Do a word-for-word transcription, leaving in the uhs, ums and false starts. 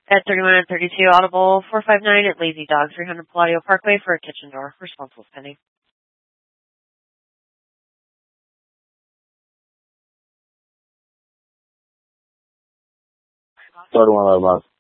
At thirty-one and thirty-two Audible four five nine at Lazy Dog, three hundred Palladio Parkway for a kitchen door. Responsible pending. thirty-one eleven.